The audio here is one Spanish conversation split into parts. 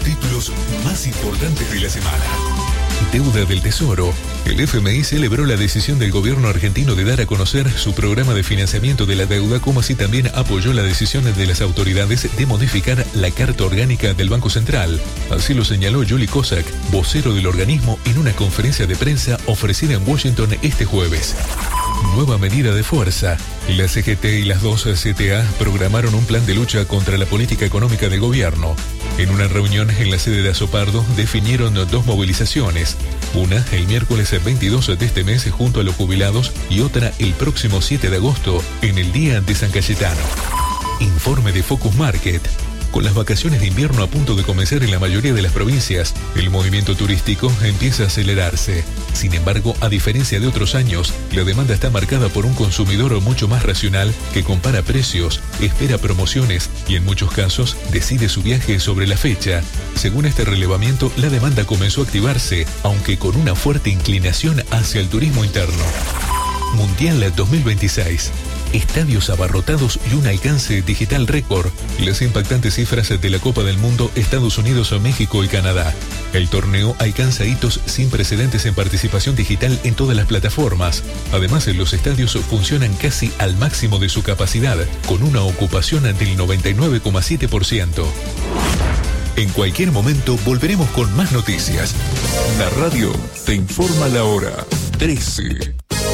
títulos más importantes de la semana. Deuda del Tesoro. El FMI celebró la decisión del gobierno argentino de dar a conocer su programa de financiamiento de la deuda, como así también apoyó la decisión de las autoridades de modificar la Carta Orgánica del Banco Central. Así lo señaló Juli Kozak, vocero del organismo, en una conferencia de prensa ofrecida en Washington este jueves. Nueva medida de fuerza. La CGT y las dos CTA programaron un plan de lucha contra la política económica del gobierno. En una reunión en la sede de Azopardo definieron dos movilizaciones. Una el miércoles 22 de este mes junto a los jubilados y otra el próximo 7 de agosto en el Día de San Cayetano. Informe de Focus Market. Con las vacaciones de invierno a punto de comenzar en la mayoría de las provincias, el movimiento turístico empieza a acelerarse. Sin embargo, a diferencia de otros años, la demanda está marcada por un consumidor mucho más racional que compara precios, espera promociones y en muchos casos decide su viaje sobre la fecha. Según este relevamiento, la demanda comenzó a activarse, aunque con una fuerte inclinación hacia el turismo interno. Mundial 2026. Estadios abarrotados y un alcance digital récord. Las impactantes cifras de la Copa del Mundo, Estados Unidos, México y Canadá. El torneo alcanza hitos sin precedentes en participación digital en todas las plataformas. Además, los estadios funcionan casi al máximo de su capacidad, con una ocupación del 99,7%. En cualquier momento volveremos con más noticias. La radio te informa la hora. 13:03.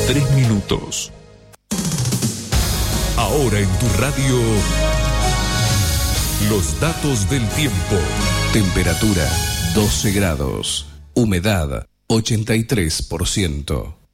Ahora en tu radio, los datos del tiempo. Temperatura 12 grados. Humedad 83%.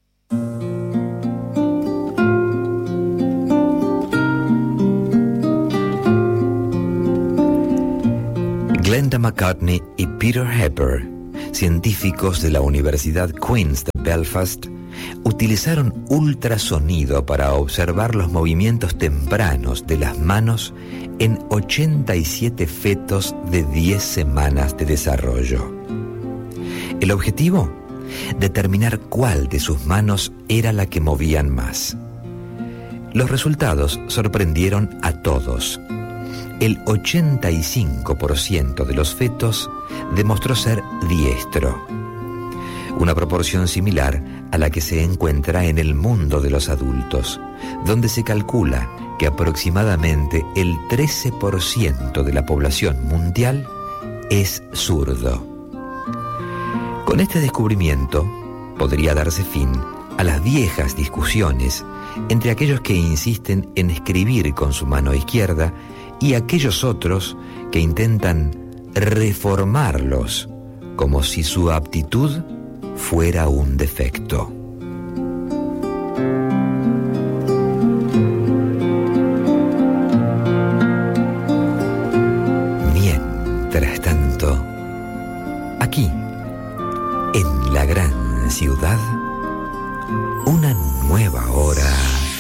Glenda McCartney y Peter Hepper, científicos de la Universidad Queen's de Belfast, utilizaron ultrasonido para observar los movimientos tempranos de las manos en 87 fetos de 10 semanas de desarrollo. El objetivo: determinar cuál de sus manos era la que movían más. Los resultados sorprendieron a todos. El 85% de los fetos demostró ser diestro, una proporción similar a la que se encuentra en el mundo de los adultos, donde se calcula que aproximadamente el 13% de la población mundial es zurdo. Con este descubrimiento podría darse fin a las viejas discusiones entre aquellos que insisten en escribir con su mano izquierda y aquellos otros que intentan reformarlos como si su aptitud fuera un defecto. Mientras tanto, aquí, en la gran ciudad, una nueva hora